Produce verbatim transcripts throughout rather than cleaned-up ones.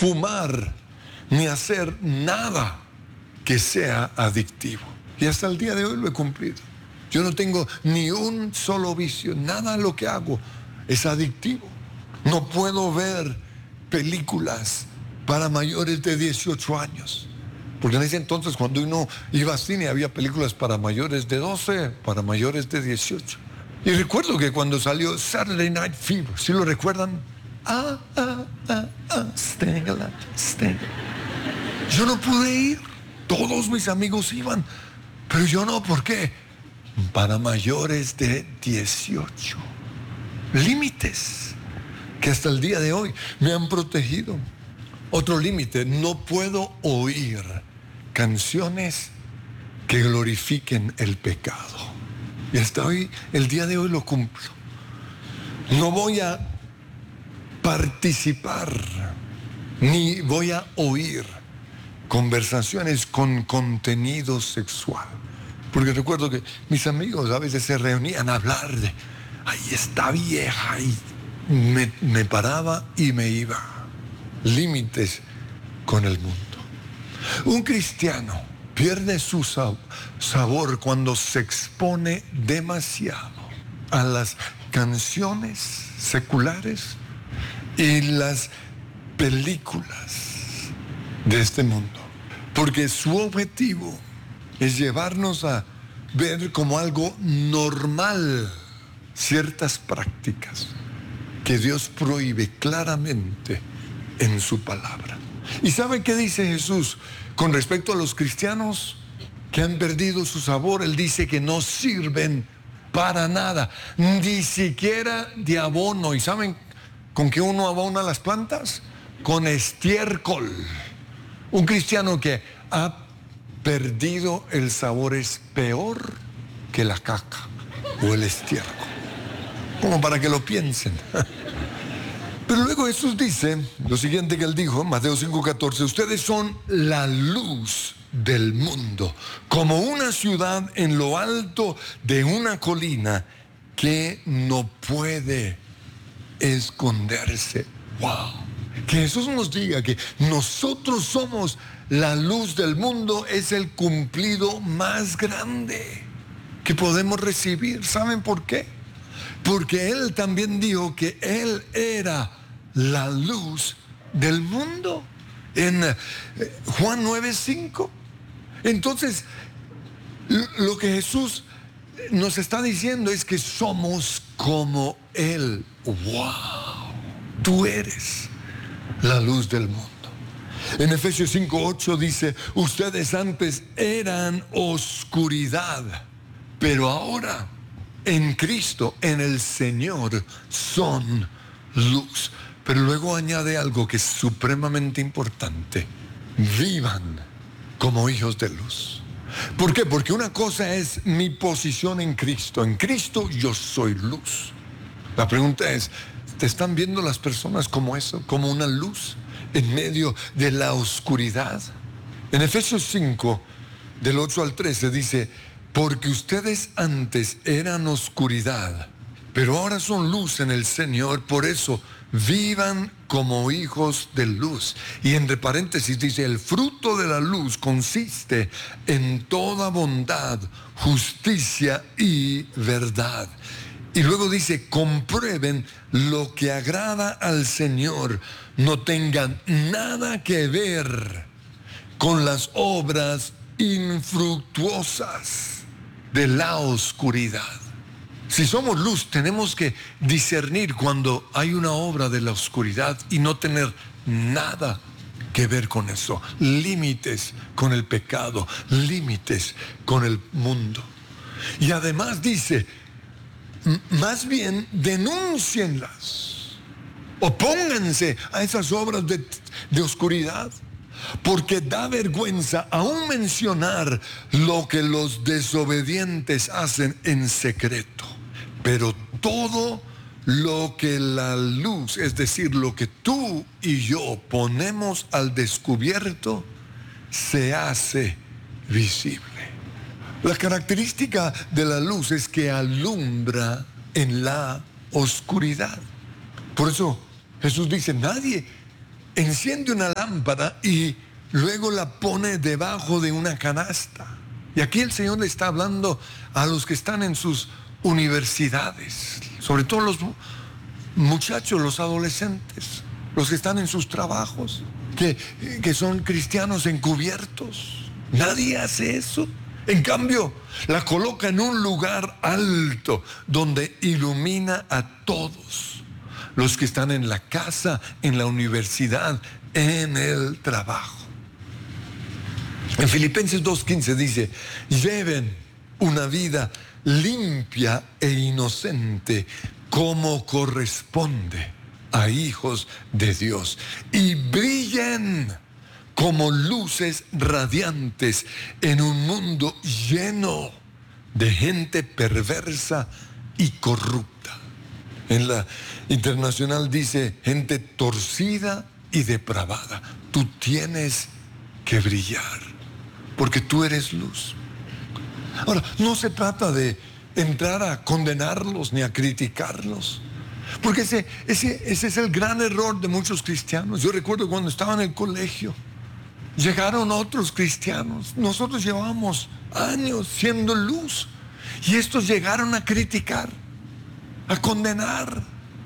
fumar ni hacer nada que sea adictivo. Y hasta el día de hoy lo he cumplido. Yo no tengo ni un solo vicio, nada de lo que hago es adictivo. No puedo ver películas para mayores de dieciocho años. Porque en ese entonces, cuando uno iba al cine, había películas para mayores de doce, para mayores de dieciocho. Y recuerdo que cuando salió Saturday Night Fever, ¿sí lo recuerdan? Ah, ah, ah, ah, staying alive, staying alive. Yo no pude ir. Todos mis amigos iban, pero yo no. ¿Por qué? Para mayores de dieciocho. Límites que hasta el día de hoy me han protegido. Otro límite: no puedo oír canciones que glorifiquen el pecado. Y hasta hoy, el día de hoy lo cumplo. No voy a participar ni voy a oír conversaciones con contenido sexual. Porque recuerdo que mis amigos a veces se reunían a hablar de, ahí está vieja, y me, me paraba y me iba. Límites con el mundo. Un cristiano pierde su sabor cuando se expone demasiado a las canciones seculares y las películas de este mundo, porque su objetivo es llevarnos a ver como algo normal ciertas prácticas que Dios prohíbe claramente en su palabra. ¿Y saben qué dice Jesús con respecto a los cristianos que han perdido su sabor? Él dice que no sirven para nada, ni siquiera de abono. ¿Y saben con qué uno abona las plantas? Con estiércol. Un cristiano que ha perdido el sabor es peor que la caca o el estiércol. Como para que lo piensen. Pero luego Jesús dice lo siguiente que él dijo, Mateo cinco catorce: ustedes son la luz del mundo, como una ciudad en lo alto de una colina que no puede esconderse. ¡Wow! Que Jesús nos diga que nosotros somos la luz del mundo es el cumplido más grande que podemos recibir. ¿Saben por qué? Porque Él también dijo que Él era la luz del mundo en Juan nueve cinco. Entonces, lo que Jesús nos está diciendo es que somos como Él. ¡Wow! Tú eres la luz del mundo. En Efesios cinco ocho dice: ustedes antes eran oscuridad, pero ahora en Cristo, en el Señor, son luz. Pero luego añade algo que es supremamente importante: vivan como hijos de luz. ¿Por qué? Porque una cosa es mi posición en Cristo. En Cristo yo soy luz. La pregunta es: ¿te están viendo las personas como eso? ¿Como una luz en medio de la oscuridad? En Efesios cinco, del ocho al trece dice: porque ustedes antes eran oscuridad, pero ahora son luz en el Señor. Por eso vivan como hijos de luz. Y entre paréntesis dice: el fruto de la luz consiste en toda bondad, justicia y verdad. Y luego dice: comprueben lo que agrada al Señor. No tengan nada que ver con las obras infructuosas de la oscuridad. Si somos luz, tenemos que discernir cuando hay una obra de la oscuridad y no tener nada que ver con eso. Límites con el pecado, límites con el mundo. Y además dice: más bien denúncienlas, opónganse a esas obras de, de oscuridad, porque da vergüenza aún mencionar lo que los desobedientes hacen en secreto. Pero todo lo que la luz, es decir, lo que tú y yo ponemos al descubierto, se hace visible. La característica de la luz es que alumbra en la oscuridad. Por eso Jesús dice: nadie enciende una lámpara y luego la pone debajo de una canasta. Y aquí el Señor le está hablando a los que están en sus universidades, sobre todo los muchachos, los adolescentes, los que están en sus trabajos, que, que son cristianos encubiertos. Nadie hace eso. En cambio, la coloca en un lugar alto donde ilumina a todos los que están en la casa, en la universidad, en el trabajo. En Filipenses dos quince dice: lleven una vida limpia e inocente como corresponde a hijos de Dios, y brillen como luces radiantes en un mundo lleno de gente perversa y corrupta. En la Internacional dice: gente torcida y depravada. Tú tienes que brillar, porque tú eres luz. Ahora, no se trata de entrar a condenarlos ni a criticarlos, porque ese, ese, ese es el gran error de muchos cristianos. Yo recuerdo cuando estaba en el colegio, llegaron otros cristianos. Nosotros llevábamos años siendo luz, y estos llegaron a criticar, a condenar.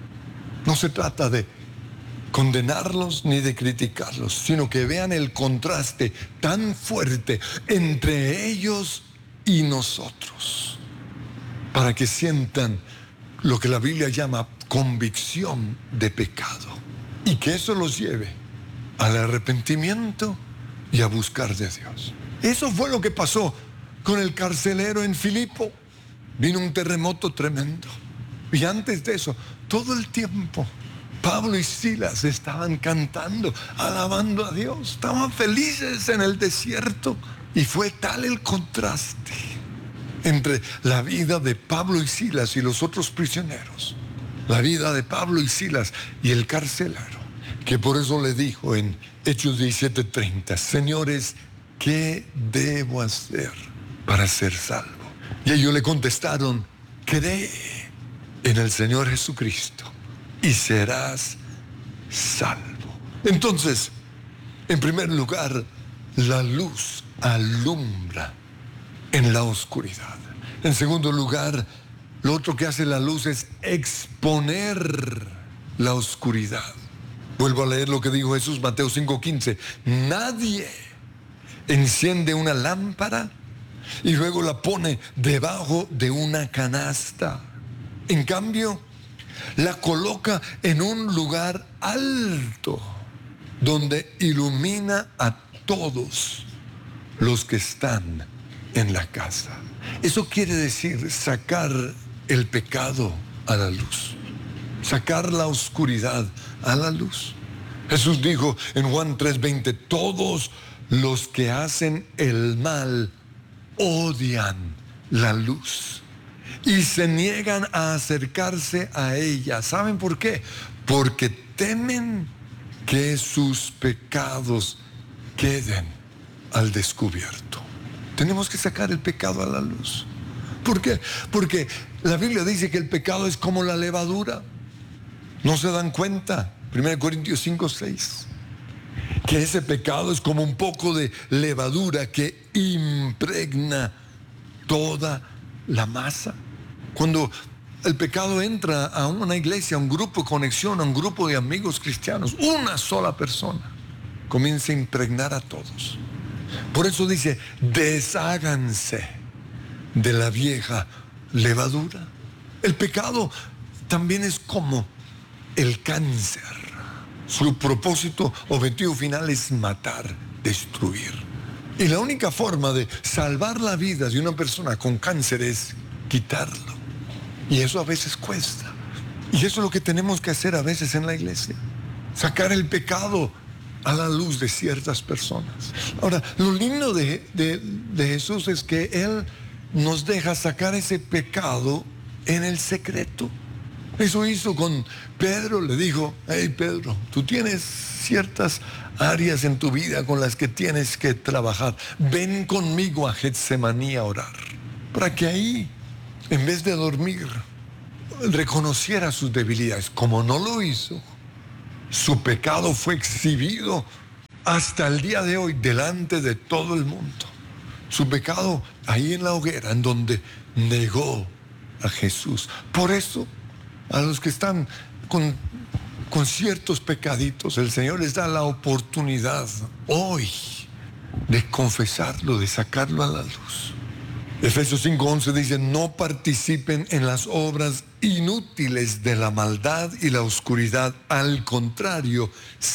No se trata de condenarlos ni de criticarlos, sino que vean el contraste tan fuerte entre ellos y nosotros, para que sientan lo que la Biblia llama convicción de pecado, y que eso los lleve al arrepentimiento y a buscar de Dios. Eso fue lo que pasó con el carcelero en Filipo. Vino un terremoto tremendo, y antes de eso, todo el tiempo, Pablo y Silas estaban cantando, alabando a Dios, estaban felices en el desierto. Y fue tal el contraste entre la vida de Pablo y Silas y los otros prisioneros, la vida de Pablo y Silas y el carcelero, que por eso le dijo en Hechos diecisiete treinta: señores, ¿qué debo hacer para ser salvo? Y ellos le contestaron: cree en el Señor Jesucristo y serás salvo. Entonces, en primer lugar, la luz alumbra en la oscuridad. En segundo lugar, lo otro que hace la luz es exponer la oscuridad. Vuelvo a leer lo que dijo Jesús, Mateo cinco quince: nadie enciende una lámpara y luego la pone debajo de una canasta. En cambio, la coloca en un lugar alto donde ilumina a todos los que están en la casa. Eso quiere decir sacar el pecado a la luz, sacar la oscuridad a la luz. Jesús dijo en Juan tres veinte: todos los que hacen el mal odian la luz y se niegan a acercarse a ella. ¿Saben por qué? Porque temen que sus pecados queden al descubierto. Tenemos que sacar el pecado a la luz. ¿Por qué? Porque la Biblia dice que el pecado es como la levadura. ¿No se dan cuenta? primera Corintios cinco seis. Que ese pecado es como un poco de levadura que impregna toda la masa. Cuando el pecado entra a una iglesia, a un grupo de conexión, a un grupo de amigos cristianos, una sola persona comienza a impregnar a todos. Por eso dice: desháganse de la vieja levadura. El pecado también es como el cáncer. Su propósito, objetivo final es matar, destruir. Y la única forma de salvar la vida de una persona con cáncer es quitarlo. Y eso a veces cuesta. Y eso es lo que tenemos que hacer a veces en la iglesia: sacar el pecado a la luz de ciertas personas. Ahora, lo lindo de, de, de Jesús es que Él nos deja sacar ese pecado en el secreto. Eso hizo con Pedro. Le dijo: hey Pedro, tú tienes ciertas áreas en tu vida con las que tienes que trabajar. Ven conmigo a Getsemaní a orar. Para que ahí, en vez de dormir, reconociera sus debilidades. Como no lo hizo, Su pecado fue exhibido hasta el día de hoy delante de todo el mundo. Su pecado ahí en la hoguera, en donde negó a Jesús. Por eso, a los que están con, con ciertos pecaditos, el Señor les da la oportunidad hoy de confesarlo, de sacarlo a la luz. Efesios cinco once dice: no participen en las obras inútiles de la maldad y la oscuridad, al contrario,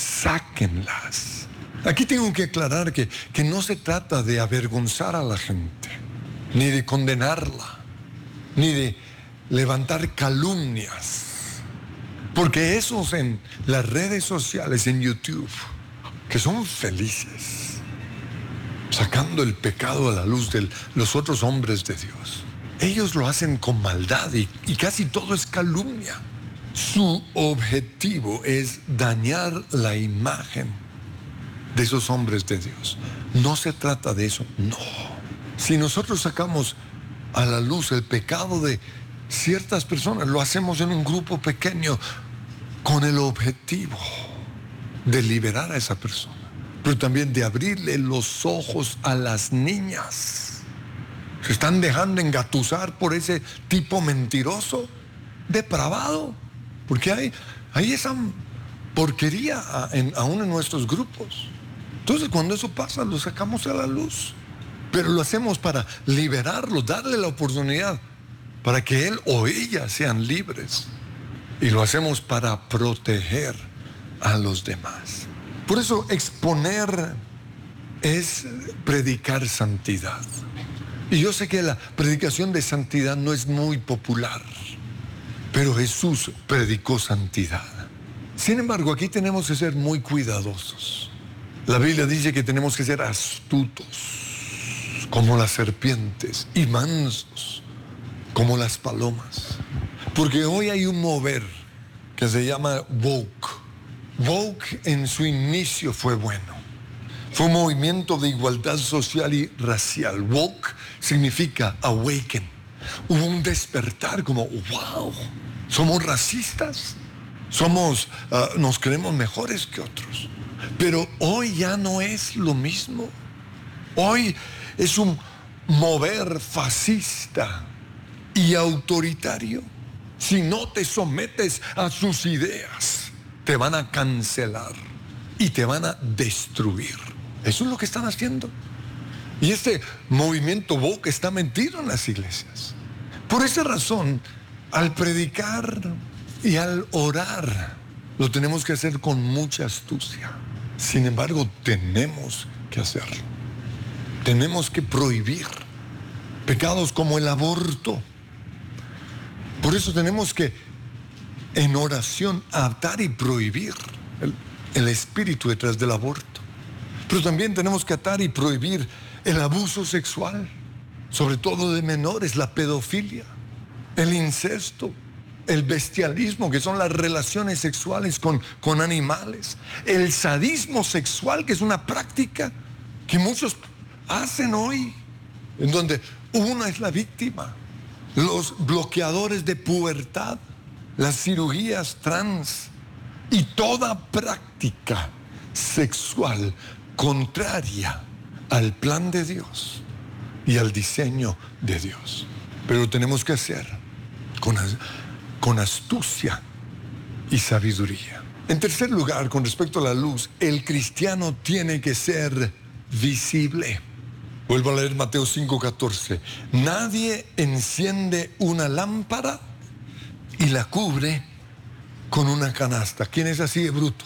sáquenlas. Aquí tengo que aclarar que, que no se trata de avergonzar a la gente, ni de condenarla, ni de levantar calumnias, porque esos en las redes sociales, en YouTube, que son felices sacando el pecado a la luz de los otros hombres de Dios, ellos lo hacen con maldad y, y casi todo es calumnia. Su objetivo es dañar la imagen de esos hombres de Dios. No se trata de eso, no. Si nosotros sacamos a la luz el pecado de ciertas personas, lo hacemos en un grupo pequeño con el objetivo de liberar a esa persona, pero también de abrirle los ojos a las niñas. Se están dejando engatusar por ese tipo mentiroso, depravado, porque hay, hay esa porquería a, en, aún en nuestros grupos. Entonces, cuando eso pasa, lo sacamos a la luz, pero lo hacemos para liberarlo, darle la oportunidad para que él o ella sean libres, y lo hacemos para proteger a los demás. Por eso exponer es predicar santidad. Y yo sé que la predicación de santidad no es muy popular, pero Jesús predicó santidad. Sin embargo, aquí tenemos que ser muy cuidadosos. La Biblia dice que tenemos que ser astutos como las serpientes y mansos como las palomas. Porque hoy hay un mover que se llama woke. Woke en su inicio fue bueno. Fue un movimiento de igualdad social y racial. Woke significa awaken. Hubo un despertar como, wow, somos racistas, somos, uh, nos creemos mejores que otros. Pero hoy ya no es lo mismo. Hoy es un mover fascista y autoritario. Si no te sometes a sus ideas, te van a cancelar y te van a destruir. Eso es lo que están haciendo. Y este movimiento woke está metido en las iglesias. Por esa razón, al predicar y al orar, lo tenemos que hacer con mucha astucia. Sin embargo, tenemos que hacerlo. Tenemos que prohibir pecados como el aborto. Por eso tenemos que, en oración, atar y prohibir el, el espíritu detrás del aborto. Pero también tenemos que atar y prohibir el abuso sexual, sobre todo de menores, la pedofilia, el incesto, el bestialismo, que son las relaciones sexuales con, con animales, el sadismo sexual, que es una práctica que muchos hacen hoy, en donde una es la víctima, los bloqueadores de pubertad, las cirugías trans y toda práctica sexual contraria al plan de Dios y al diseño de Dios. Pero tenemos que hacer con, con astucia y sabiduría. En tercer lugar, con respecto a la luz, el cristiano tiene que ser visible. Vuelvo a leer Mateo cinco catorce. Nadie enciende una lámpara y la cubre con una canasta. ¿Quién es así de bruto?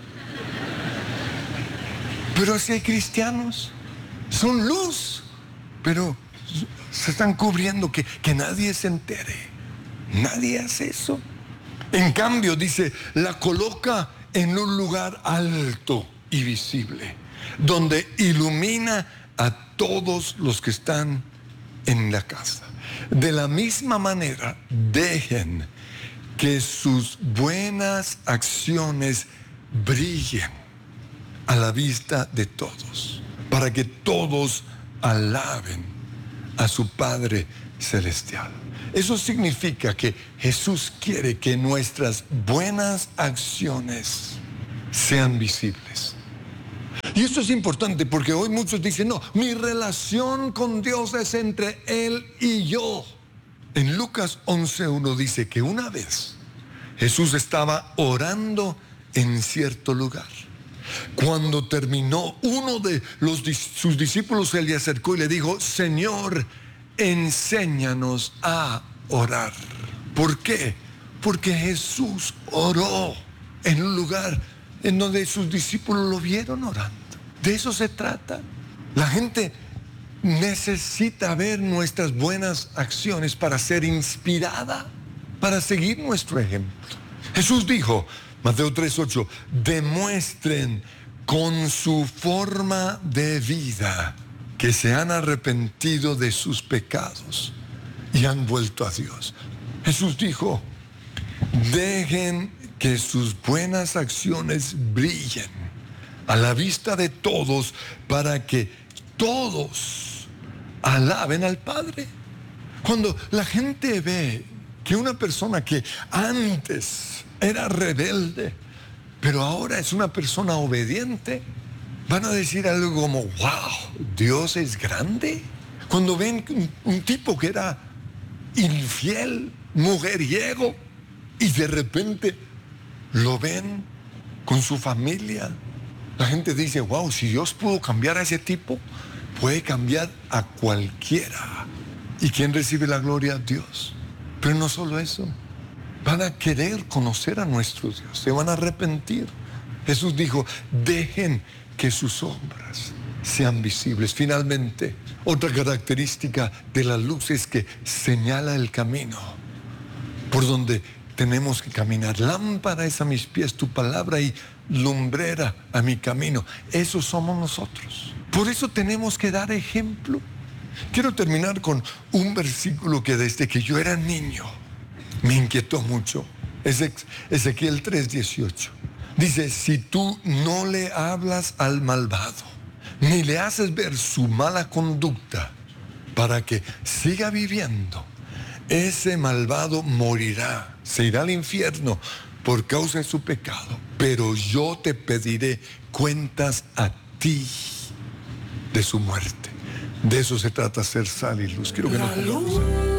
Pero si hay cristianos, son luz, pero se están cubriendo, que, que nadie se entere. Nadie hace eso. En cambio, dice, la coloca en un lugar alto y visible, donde ilumina a todos los que están en la casa. De la misma manera, dejen que sus buenas acciones brillen a la vista de todos, para que todos alaben a su Padre Celestial. Eso significa que Jesús quiere que nuestras buenas acciones sean visibles. Y esto es importante porque hoy muchos dicen, no, mi relación con Dios es entre Él y yo. En Lucas once uno dice que una vez Jesús estaba orando en cierto lugar. Cuando terminó, uno de los, sus discípulos se le acercó y le dijo, Señor, enséñanos a orar. ¿Por qué? Porque Jesús oró en un lugar en donde sus discípulos lo vieron orando. De eso se trata. La gente necesita ver nuestras buenas acciones para ser inspirada, para seguir nuestro ejemplo. Jesús dijo, Mateo tres ocho, demuestren con su forma de vida que se han arrepentido de sus pecados y han vuelto a Dios. Jesús dijo, dejen que sus buenas acciones brillen a la vista de todos para que todos alaben al Padre. Cuando la gente ve que una persona que antes era rebelde, pero ahora es una persona obediente, van a decir algo como, wow, Dios es grande. Cuando ven un, un tipo que era infiel, mujeriego, y de repente lo ven con su familia, la gente dice, wow, si Dios pudo cambiar a ese tipo, puede cambiar a cualquiera. ¿Y quién recibe la gloria? Dios. Pero no solo eso, van a querer conocer a nuestro Dios, se van a arrepentir. Jesús dijo, dejen que sus obras sean visibles. Finalmente, otra característica de la luz es que señala el camino por donde tenemos que caminar. Lámpara es a mis pies tu palabra y lumbrera a mi camino. Eso somos nosotros. Por eso tenemos que dar ejemplo. Quiero terminar con un versículo que desde que yo era niño me inquietó mucho. Es Ezequiel tres dieciocho. Dice, si tú no le hablas al malvado, ni le haces ver su mala conducta para que siga viviendo, ese malvado morirá, se irá al infierno por causa de su pecado, pero yo te pediré cuentas a ti de su muerte. De eso se trata, ser sal y luz. Quiero que nos pongamos.